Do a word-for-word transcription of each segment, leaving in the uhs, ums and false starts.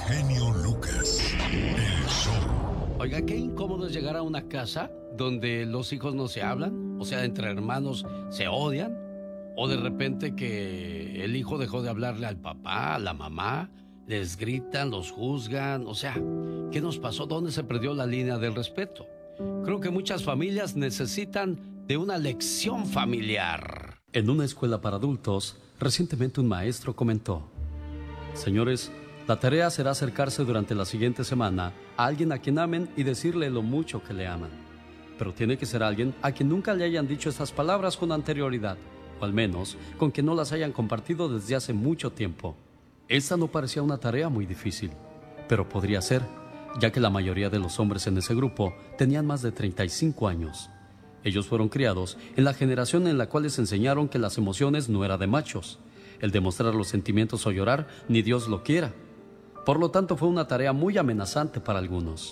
genio Lucas, el show. Oiga, qué incómodo es llegar a una casa donde los hijos no se hablan, o sea, entre hermanos se odian, o de repente que el hijo dejó de hablarle al papá, a la mamá, les gritan, los juzgan, o sea, ¿qué nos pasó? ¿Dónde se perdió la línea del respeto? Creo que muchas familias necesitan de una lección familiar. En una escuela para adultos, recientemente un maestro comentó: señores, la tarea será acercarse durante la siguiente semana a alguien a quien amen y decirle lo mucho que le aman. Pero tiene que ser alguien a quien nunca le hayan dicho estas palabras con anterioridad, o al menos con que no las hayan compartido desde hace mucho tiempo. Esta no parecía una tarea muy difícil, pero podría ser, ya que la mayoría de los hombres en ese grupo tenían más de treinta y cinco años. Ellos fueron criados en la generación en la cual les enseñaron que las emociones no era de machos, el demostrar los sentimientos o llorar, ni Dios lo quiera. Por lo tanto, fue una tarea muy amenazante para algunos.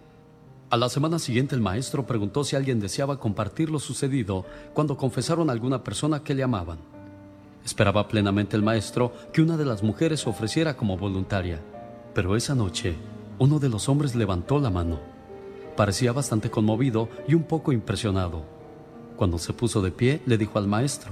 A la semana siguiente, el maestro preguntó si alguien deseaba compartir lo sucedido cuando confesaron a alguna persona que le amaban. Esperaba plenamente el maestro que una de las mujeres se ofreciera como voluntaria, pero esa noche, uno de los hombres levantó la mano. Parecía bastante conmovido y un poco impresionado. Cuando se puso de pie, le dijo al maestro: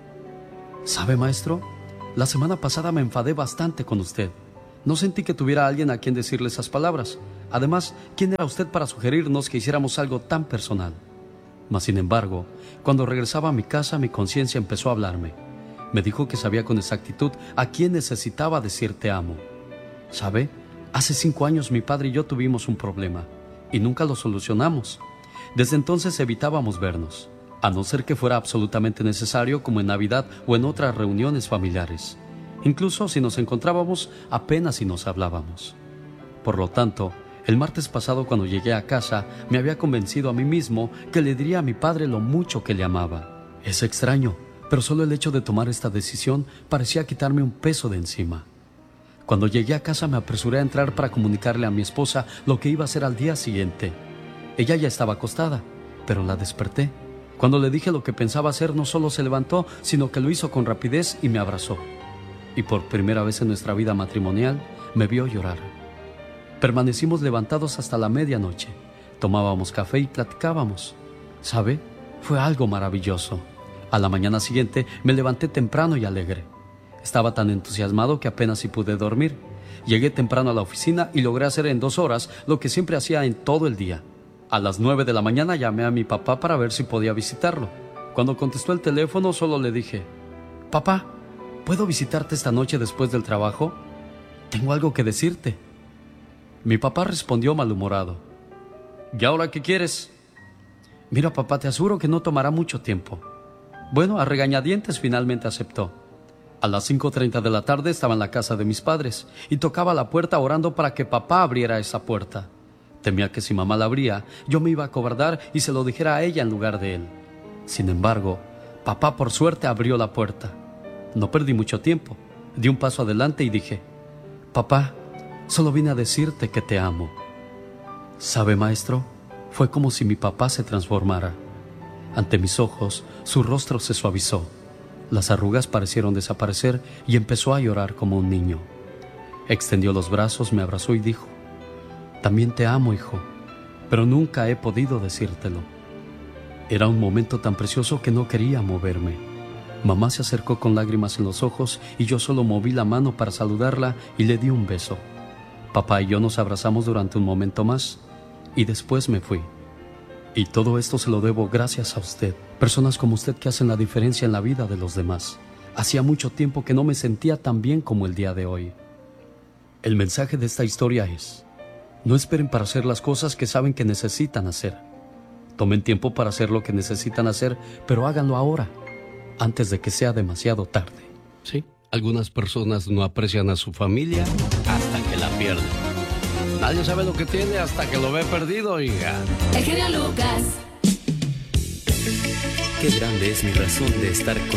¿sabe, maestro? La semana pasada me enfadé bastante con usted. No sentí que tuviera alguien a quien decirle esas palabras. Además, ¿quién era usted para sugerirnos que hiciéramos algo tan personal? Mas, sin embargo, cuando regresaba a mi casa, mi conciencia empezó a hablarme. Me dijo que sabía con exactitud a quién necesitaba decir te amo. ¿Sabe? Hace cinco años mi padre y yo tuvimos un problema y nunca lo solucionamos. Desde entonces evitábamos vernos, a no ser que fuera absolutamente necesario, como en Navidad o en otras reuniones familiares. Incluso si nos encontrábamos, apenas si nos hablábamos. Por lo tanto, el martes pasado, cuando llegué a casa, me había convencido a mí mismo que le diría a mi padre lo mucho que le amaba. Es extraño, pero solo el hecho de tomar esta decisión parecía quitarme un peso de encima. Cuando llegué a casa, me apresuré a entrar para comunicarle a mi esposa lo que iba a hacer al día siguiente. Ella ya estaba acostada, pero la desperté. Cuando le dije lo que pensaba hacer, no solo se levantó, sino que lo hizo con rapidez y me abrazó. Y por primera vez en nuestra vida matrimonial, me vio llorar. Permanecimos levantados hasta la medianoche. Tomábamos café y platicábamos. ¿Sabe? Fue algo maravilloso. A la mañana siguiente me levanté temprano y alegre. Estaba tan entusiasmado que apenas si pude dormir. Llegué temprano a la oficina y logré hacer en dos horas lo que siempre hacía en todo el día. A las nueve de la mañana llamé a mi papá para ver si podía visitarlo. Cuando contestó el teléfono, solo le dije: papá, ¿puedo visitarte esta noche después del trabajo? Tengo algo que decirte. Mi papá respondió malhumorado: ¿y ahora qué quieres? Mira, papá, te aseguro que no tomará mucho tiempo. Bueno, a regañadientes finalmente aceptó. A las cinco treinta de la tarde estaba en la casa de mis padres y tocaba la puerta orando para que papá abriera esa puerta. Temía que si mamá la abría, yo me iba a acobardar y se lo dijera a ella en lugar de él. Sin embargo, papá por suerte abrió la puerta. No perdí mucho tiempo. Di un paso adelante y dije: papá, solo vine a decirte que te amo. ¿Sabe, maestro? Fue como si mi papá se transformara. Ante mis ojos, su rostro se suavizó. Las arrugas parecieron desaparecer y empezó a llorar como un niño. Extendió los brazos, me abrazó y dijo: también te amo, hijo, pero nunca he podido decírtelo. Era un momento tan precioso que no quería moverme. Mamá se acercó con lágrimas en los ojos y yo solo moví la mano para saludarla y le di un beso. Papá y yo nos abrazamos durante un momento más y después me fui. Y todo esto se lo debo gracias a usted, personas como usted que hacen la diferencia en la vida de los demás. Hacía mucho tiempo que no me sentía tan bien como el día de hoy. El mensaje de esta historia es: no esperen para hacer las cosas que saben que necesitan hacer. Tomen tiempo para hacer lo que necesitan hacer, pero háganlo ahora, antes de que sea demasiado tarde. Sí, algunas personas no aprecian a su familia hasta que la pierden. Nadie sabe lo que tiene hasta que lo ve perdido, hija. El genio Lucas. Qué grande es mi razón de estar con